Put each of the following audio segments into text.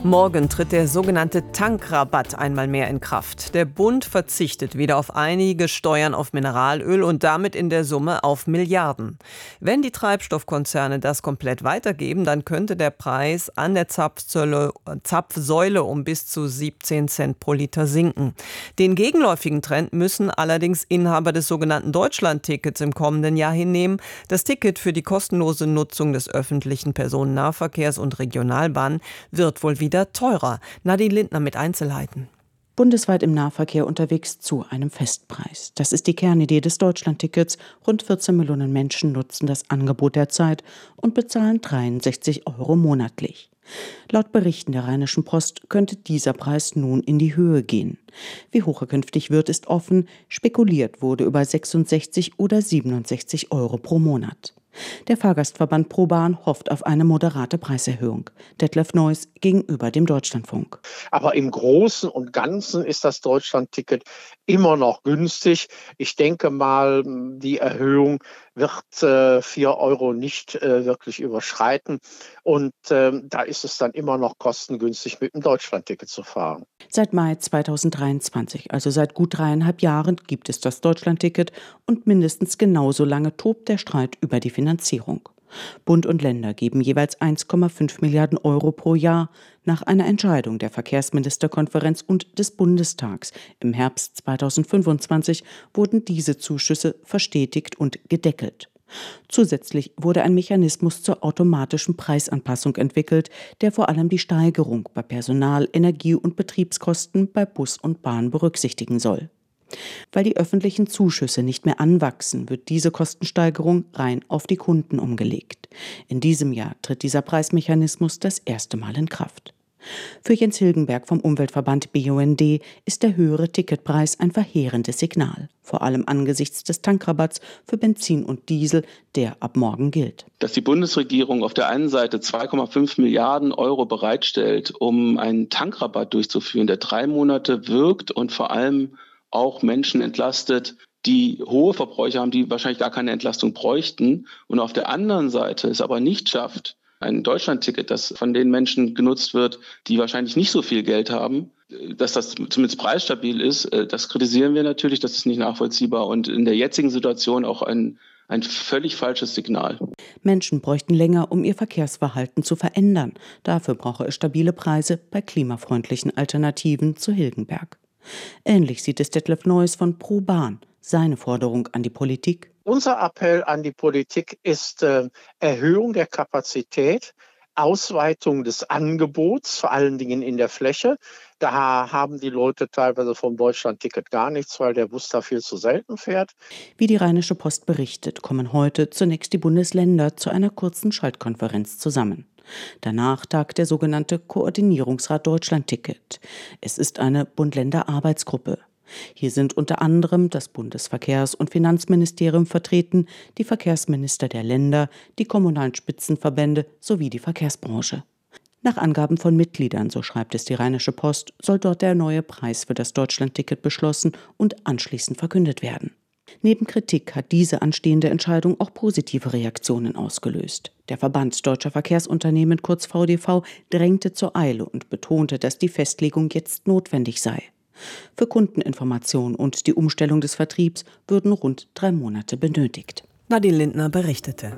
Morgen tritt der sogenannte Tankrabatt einmal mehr in Kraft. Der Bund verzichtet wieder auf einige Steuern auf Mineralöl und damit in der Summe auf Milliarden. Wenn die Treibstoffkonzerne das komplett weitergeben, dann könnte der Preis an der Zapfsäule um bis zu 17 Cent pro Liter sinken. Den gegenläufigen Trend müssen allerdings Inhaber des sogenannten Deutschland-Tickets im kommenden Jahr hinnehmen. Das Ticket für die kostenlose Nutzung des öffentlichen Personennahverkehrs und Regionalbahnen wird wohl wieder teurer. Nadine Lindner mit Einzelheiten. Bundesweit im Nahverkehr unterwegs zu einem Festpreis. Das ist die Kernidee des Deutschlandtickets. Rund 14 Millionen Menschen nutzen das Angebot derzeit und bezahlen 63 € monatlich. Laut Berichten der Rheinischen Post könnte dieser Preis nun in die Höhe gehen. Wie hoch er künftig wird, ist offen. Spekuliert wurde über 66 oder 67 € pro Monat. Der Fahrgastverband ProBahn hofft auf eine moderate Preiserhöhung. Detlef Neuss gegenüber dem Deutschlandfunk. Aber im Großen und Ganzen ist das Deutschlandticket immer noch günstig. Ich denke mal, die Erhöhung wird 4 € nicht wirklich überschreiten. Und da ist es dann immer noch kostengünstig, mit dem Deutschlandticket zu fahren. Seit Mai 2023, also seit gut 3,5 Jahren, gibt es das Deutschlandticket und mindestens genauso lange tobt der Streit über die Finanzierung. Bund und Länder geben jeweils 1,5 Milliarden € pro Jahr. Nach einer Entscheidung der Verkehrsministerkonferenz und des Bundestags im Herbst 2025 wurden diese Zuschüsse verstetigt und gedeckelt. Zusätzlich wurde ein Mechanismus zur automatischen Preisanpassung entwickelt, der vor allem die Steigerung bei Personal-, Energie- und Betriebskosten bei Bus und Bahn berücksichtigen soll. Weil die öffentlichen Zuschüsse nicht mehr anwachsen, wird diese Kostensteigerung rein auf die Kunden umgelegt. In diesem Jahr tritt dieser Preismechanismus das erste Mal in Kraft. Für Jens Hilgenberg vom Umweltverband BUND ist der höhere Ticketpreis ein verheerendes Signal. Vor allem angesichts des Tankrabatts für Benzin und Diesel, der ab morgen gilt. Dass die Bundesregierung auf der einen Seite 2,5 Milliarden € bereitstellt, um einen Tankrabatt durchzuführen, der 3 Monate wirkt und vor allem auch Menschen entlastet, die hohe Verbräuche haben, die wahrscheinlich gar keine Entlastung bräuchten. Und auf der anderen Seite es aber nicht schafft, ein Deutschlandticket, das von den Menschen genutzt wird, die wahrscheinlich nicht so viel Geld haben, dass das zumindest preisstabil ist, das kritisieren wir natürlich, das ist nicht nachvollziehbar und in der jetzigen Situation auch ein völlig falsches Signal. Menschen bräuchten länger, um ihr Verkehrsverhalten zu verändern. Dafür brauche es stabile Preise bei klimafreundlichen Alternativen zu Hilgenberg. Ähnlich sieht es Detlef Neuss von ProBahn. Seine Forderung an die Politik: Unser Appell an die Politik ist Erhöhung der Kapazität, Ausweitung des Angebots, vor allen Dingen in der Fläche. Da haben die Leute teilweise vom Deutschlandticket gar nichts, weil der Bus da viel zu selten fährt. Wie die Rheinische Post berichtet, kommen heute zunächst die Bundesländer zu einer kurzen Schaltkonferenz zusammen. Danach tagt der sogenannte Koordinierungsrat Deutschlandticket. Es ist eine Bund-Länder-Arbeitsgruppe. Hier sind unter anderem das Bundesverkehrs- und Finanzministerium vertreten, die Verkehrsminister der Länder, die kommunalen Spitzenverbände sowie die Verkehrsbranche. Nach Angaben von Mitgliedern, so schreibt es die Rheinische Post, soll dort der neue Preis für das Deutschlandticket beschlossen und anschließend verkündet werden. Neben Kritik hat diese anstehende Entscheidung auch positive Reaktionen ausgelöst. Der Verband Deutscher Verkehrsunternehmen, kurz VDV, drängte zur Eile und betonte, dass die Festlegung jetzt notwendig sei. Für Kundeninformation und die Umstellung des Vertriebs würden rund 3 Monate benötigt. Nadine Lindner berichtete.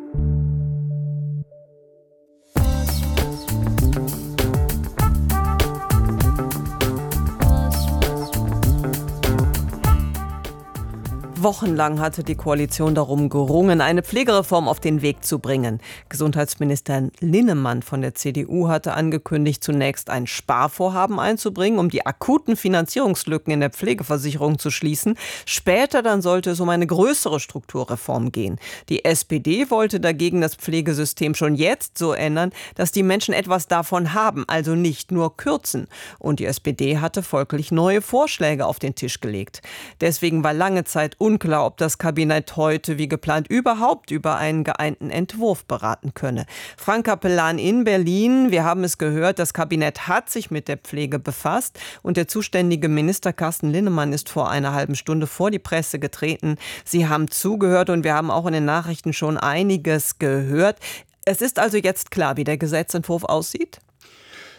Wochenlang hatte die Koalition darum gerungen, eine Pflegereform auf den Weg zu bringen. Gesundheitsminister Linnemann von der CDU hatte angekündigt, zunächst ein Sparvorhaben einzubringen, um die akuten Finanzierungslücken in der Pflegeversicherung zu schließen. Später dann sollte es um eine größere Strukturreform gehen. Die SPD wollte dagegen das Pflegesystem schon jetzt so ändern, dass die Menschen etwas davon haben, also nicht nur kürzen. Und die SPD hatte folglich neue Vorschläge auf den Tisch gelegt. Deswegen war lange Zeit unklar, ob das Kabinett heute wie geplant überhaupt über einen geeinten Entwurf beraten könne. Frank Capellan in Berlin. Wir haben es gehört, das Kabinett hat sich mit der Pflege befasst und der zuständige Minister Carsten Linnemann ist vor einer halben Stunde vor die Presse getreten. Sie haben zugehört und wir haben auch in den Nachrichten schon einiges gehört. Es ist also jetzt klar, wie der Gesetzentwurf aussieht?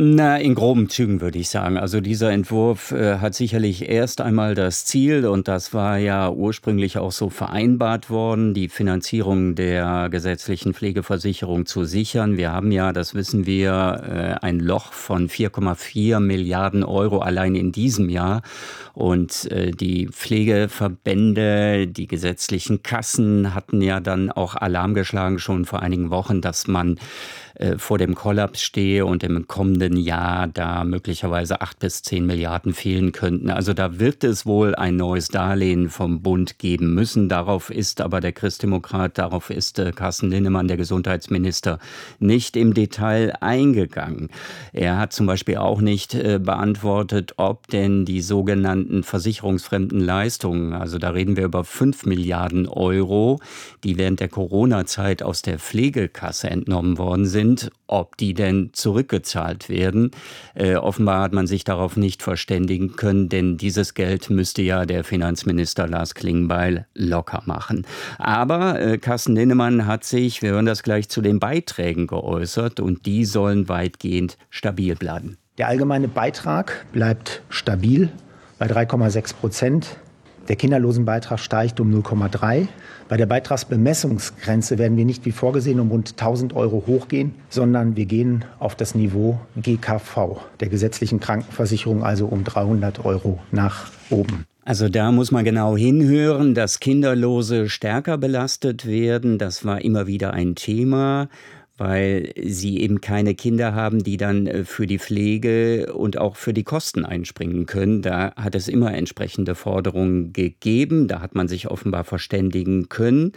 Na, in groben Zügen würde ich sagen. Also dieser Entwurf hat sicherlich erst einmal das Ziel, und das war ja ursprünglich auch so vereinbart worden, die Finanzierung der gesetzlichen Pflegeversicherung zu sichern. Wir haben ja, das wissen wir, ein Loch von 4,4 Milliarden Euro allein in diesem Jahr. Und die Pflegeverbände, die gesetzlichen Kassen hatten ja dann auch Alarm geschlagen schon vor einigen Wochen, dass man vor dem Kollaps stehe und im kommenden Jahr da möglicherweise 8 bis 10 Milliarden fehlen könnten. Also da wird es wohl ein neues Darlehen vom Bund geben müssen. Darauf ist aber der Christdemokrat, darauf ist Carsten Linnemann, der Gesundheitsminister, nicht im Detail eingegangen. Er hat zum Beispiel auch nicht beantwortet, ob denn die sogenannten versicherungsfremden Leistungen, also da reden wir über 5 Milliarden Euro, die während der Corona-Zeit aus der Pflegekasse entnommen worden sind, ob die denn zurückgezahlt werden. Offenbar hat man sich darauf nicht verständigen können, denn dieses Geld müsste ja der Finanzminister Lars Klingbeil locker machen. Aber Carsten Linnemann hat sich, wir hören das gleich, zu den Beiträgen geäußert, und die sollen weitgehend stabil bleiben. Der allgemeine Beitrag bleibt stabil bei 3,6%. Der Kinderlosenbeitrag steigt um 0,3. Bei der Beitragsbemessungsgrenze werden wir nicht wie vorgesehen um rund 1.000 Euro hochgehen, sondern wir gehen auf das Niveau GKV, der gesetzlichen Krankenversicherung, also um 300 Euro nach oben. Also da muss man genau hinhören, dass Kinderlose stärker belastet werden. Das war immer wieder ein Thema, weil sie eben keine Kinder haben, die dann für die Pflege und auch für die Kosten einspringen können. Da hat es immer entsprechende Forderungen gegeben. Da hat man sich offenbar verständigen können.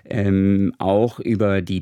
Auch über die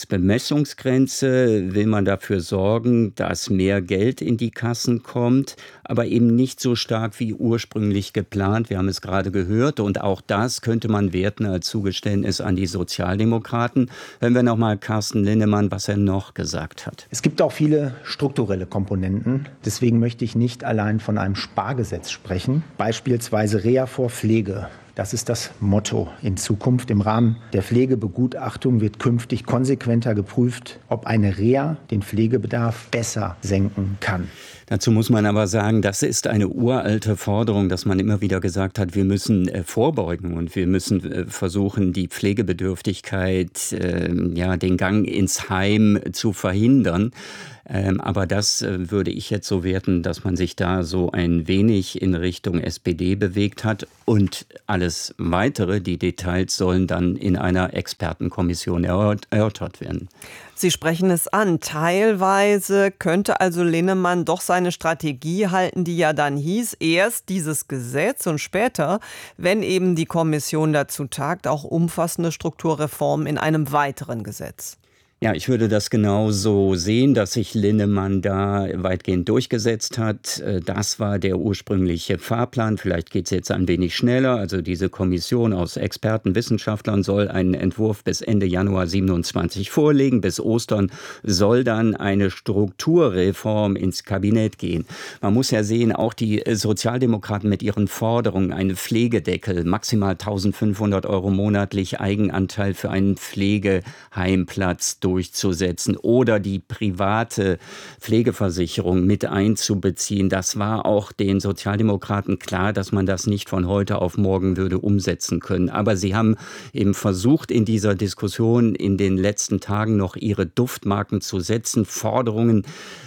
Beitragsbemessungsgrenze will man dafür sorgen, dass mehr Geld in die Kassen kommt, aber eben nicht so stark wie ursprünglich geplant. Wir haben es gerade gehört, und auch das könnte man werten als Zugeständnis an die Sozialdemokraten. Hören wir nochmal Carsten Linnemann, was er noch gesagt hat. Es gibt auch viele strukturelle Komponenten. Deswegen möchte ich nicht allein von einem Spargesetz sprechen. Beispielsweise Reha vor Pflege. Das ist das Motto in Zukunft. Im Rahmen der Pflegebegutachtung wird künftig konsequenter geprüft, ob eine Reha den Pflegebedarf besser senken kann. Dazu muss man aber sagen, das ist eine uralte Forderung, dass man immer wieder gesagt hat, wir müssen vorbeugen und wir müssen versuchen, die Pflegebedürftigkeit, den Gang ins Heim zu verhindern. Aber das würde ich jetzt so werten, dass man sich da so ein wenig in Richtung SPD bewegt hat, und alles Weitere, die Details, sollen dann in einer Expertenkommission erörtert werden. Sie sprechen es an. Teilweise könnte also Linnemann doch seine Strategie halten, die ja dann hieß, erst dieses Gesetz und später, wenn eben die Kommission dazu tagt, auch umfassende Strukturreformen in einem weiteren Gesetz. Ja, ich würde das genauso sehen, dass sich Linnemann da weitgehend durchgesetzt hat. Das war der ursprüngliche Fahrplan. Vielleicht geht es jetzt ein wenig schneller. Also diese Kommission aus Experten, Wissenschaftlern soll einen Entwurf bis Ende Januar 27 vorlegen. Bis Ostern soll dann eine Strukturreform ins Kabinett gehen. Man muss ja sehen, auch die Sozialdemokraten mit ihren Forderungen, einen Pflegedeckel, maximal 1.500 Euro monatlich Eigenanteil für einen Pflegeheimplatz durchzusetzen oder die private Pflegeversicherung mit einzubeziehen. Das war auch den Sozialdemokraten klar, dass man das nicht von heute auf morgen würde umsetzen können. Aber sie haben eben versucht, in dieser Diskussion in den letzten Tagen noch ihre Duftmarken zu setzen, Forderungen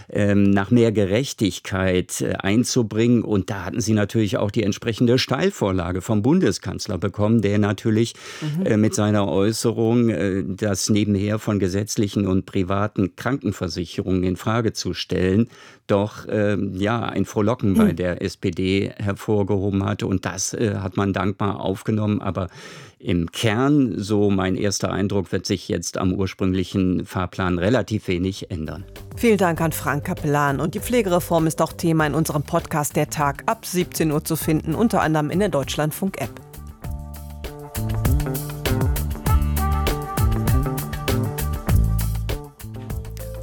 nach mehr Gerechtigkeit einzubringen. Und da hatten sie natürlich auch die entsprechende Steilvorlage vom Bundeskanzler bekommen, der natürlich mit seiner Äußerung, das nebenher von gesetzlichen und privaten Krankenversicherungen in Frage zu stellen, doch ein Frohlocken bei der SPD hervorgehoben hatte. Und das hat man dankbar aufgenommen. Aber im Kern, so mein erster Eindruck, wird sich jetzt am ursprünglichen Fahrplan relativ wenig ändern. Vielen Dank an Frank Capellan. Und die Pflegereform ist auch Thema in unserem Podcast Der Tag ab 17 Uhr zu finden, unter anderem in der Deutschlandfunk-App.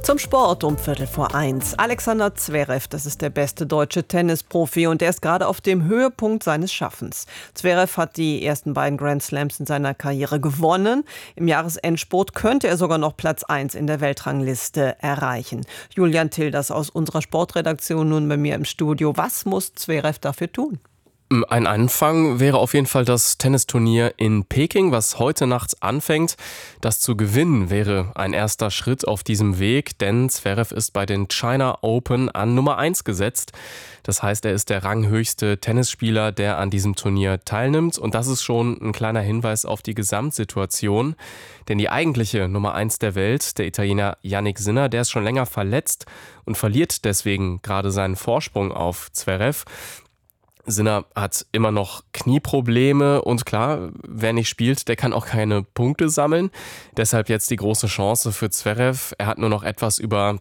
Zum Sport um 1:15. Alexander Zverev, das ist der beste deutsche Tennisprofi und er ist gerade auf dem Höhepunkt seines Schaffens. Zverev hat die ersten beiden Grand Slams in seiner Karriere gewonnen. Im Jahresendspurt könnte er sogar noch Platz 1 in der Weltrangliste erreichen. Julian Tilders aus unserer Sportredaktion nun bei mir im Studio. Was muss Zverev dafür tun? Ein Anfang wäre auf jeden Fall das Tennisturnier in Peking, was heute Nacht anfängt. Das zu gewinnen wäre ein erster Schritt auf diesem Weg, denn Zverev ist bei den China Open an Nummer 1 gesetzt. Das heißt, er ist der ranghöchste Tennisspieler, der an diesem Turnier teilnimmt. Und das ist schon ein kleiner Hinweis auf die Gesamtsituation. Denn die eigentliche Nummer 1 der Welt, der Italiener Jannik Sinner, der ist schon länger verletzt und verliert deswegen gerade seinen Vorsprung auf Zverev. Sinner hat immer noch Knieprobleme und klar, wer nicht spielt, der kann auch keine Punkte sammeln. Deshalb jetzt die große Chance für Zverev. Er hat nur noch etwas über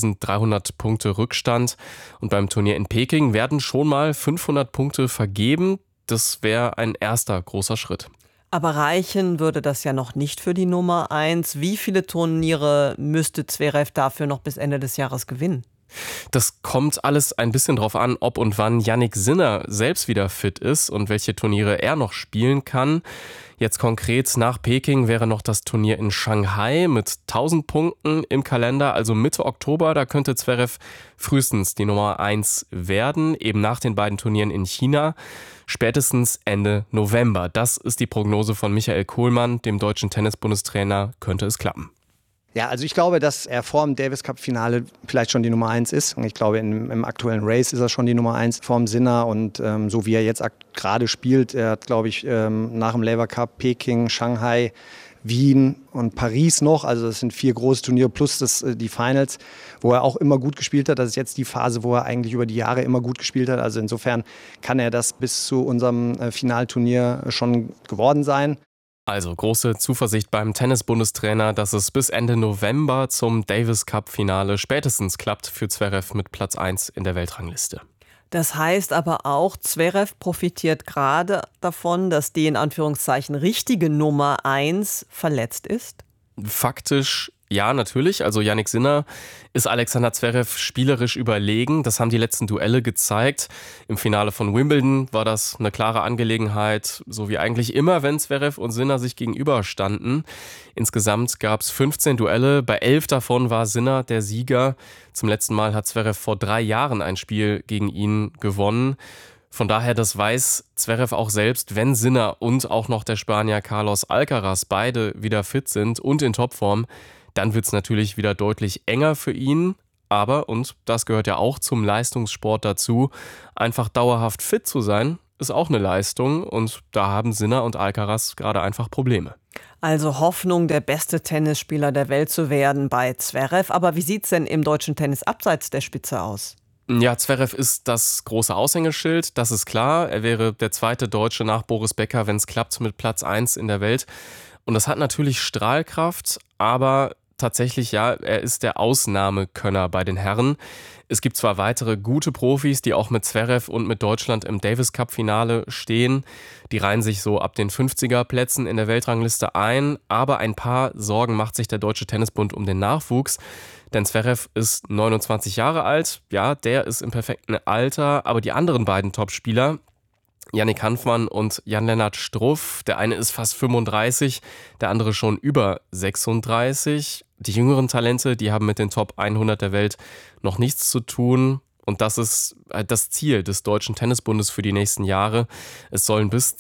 1300 Punkte Rückstand und beim Turnier in Peking werden schon mal 500 Punkte vergeben. Das wäre ein erster großer Schritt. Aber reichen würde das ja noch nicht für die Nummer 1. Wie viele Turniere müsste Zverev dafür noch bis Ende des Jahres gewinnen? Das kommt alles ein bisschen drauf an, ob und wann Jannik Sinner selbst wieder fit ist und welche Turniere er noch spielen kann. Jetzt konkret nach Peking wäre noch das Turnier in Shanghai mit 1000 Punkten im Kalender, also Mitte Oktober. Da könnte Zverev frühestens die Nummer 1 werden, eben nach den beiden Turnieren in China. Spätestens Ende November. Das ist die Prognose von Michael Kohlmann, dem deutschen Tennisbundestrainer, könnte es klappen. Ja, also ich glaube, dass er vor dem Davis-Cup-Finale vielleicht schon die Nummer 1 ist. Und ich glaube, im aktuellen Race ist er schon die Nummer 1 vorm Sinner. Und so wie er jetzt gerade spielt, er hat, glaube ich, nach dem Laver Cup Peking, Shanghai, Wien und Paris noch. Also das sind 4 große Turniere plus die Finals, wo er auch immer gut gespielt hat. Das ist jetzt die Phase, wo er eigentlich über die Jahre immer gut gespielt hat. Also insofern kann er das bis zu unserem Finalturnier schon geworden sein. Also große Zuversicht beim Tennisbundestrainer, dass es bis Ende November zum Davis-Cup-Finale spätestens klappt für Zverev mit Platz 1 in der Weltrangliste. Das heißt aber auch, Zverev profitiert gerade davon, dass die in Anführungszeichen richtige Nummer 1 verletzt ist? Faktisch ja, natürlich. Also Jannik Sinner ist Alexander Zverev spielerisch überlegen. Das haben die letzten Duelle gezeigt. Im Finale von Wimbledon war das eine klare Angelegenheit, so wie eigentlich immer, wenn Zverev und Sinner sich gegenüberstanden. Insgesamt gab es 15 Duelle. Bei 11 davon war Sinner der Sieger. Zum letzten Mal hat Zverev vor 3 Jahren ein Spiel gegen ihn gewonnen. Von daher, das weiß Zverev auch selbst, wenn Sinner und auch noch der Spanier Carlos Alcaraz beide wieder fit sind und in Topform, dann wird es natürlich wieder deutlich enger für ihn. Aber, und das gehört ja auch zum Leistungssport dazu, einfach dauerhaft fit zu sein, ist auch eine Leistung. Und da haben Sinner und Alcaraz gerade einfach Probleme. Also Hoffnung, der beste Tennisspieler der Welt zu werden bei Zverev. Aber wie sieht es denn im deutschen Tennis abseits der Spitze aus? Ja, Zverev ist das große Aushängeschild, das ist klar. Er wäre der zweite Deutsche nach Boris Becker, wenn es klappt, mit Platz 1 in der Welt. Und das hat natürlich Strahlkraft, aber tatsächlich, ja, er ist der Ausnahmekönner bei den Herren. Es gibt zwar weitere gute Profis, die auch mit Zverev und mit Deutschland im Davis-Cup-Finale stehen. Die reihen sich so ab den 50er-Plätzen in der Weltrangliste ein. Aber ein paar Sorgen macht sich der Deutsche Tennisbund um den Nachwuchs. Denn Zverev ist 29 Jahre alt. Ja, der ist im perfekten Alter. Aber die anderen beiden Topspieler, Yannick Hanfmann und Jan-Lennart Struff, der eine ist fast 35, der andere schon über 36. Die jüngeren Talente, die haben mit den Top 100 der Welt noch nichts zu tun. Und das ist das Ziel des Deutschen Tennisbundes für die nächsten Jahre. Es sollen bis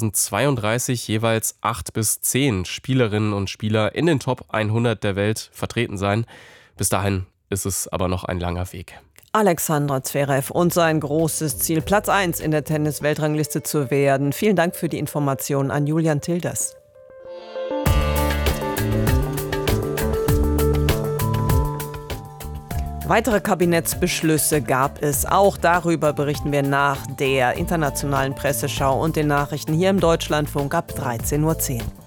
2032 jeweils 8 bis 10 Spielerinnen und Spieler in den Top 100 der Welt vertreten sein. Bis dahin ist es aber noch ein langer Weg. Alexander Zverev und sein großes Ziel, Platz 1 in der Tennis-Weltrangliste zu werden. Vielen Dank für die Informationen an Julian Tilders. Weitere Kabinettsbeschlüsse gab es. Auch darüber berichten wir nach der internationalen Presseschau und den Nachrichten hier im Deutschlandfunk ab 13:10 Uhr.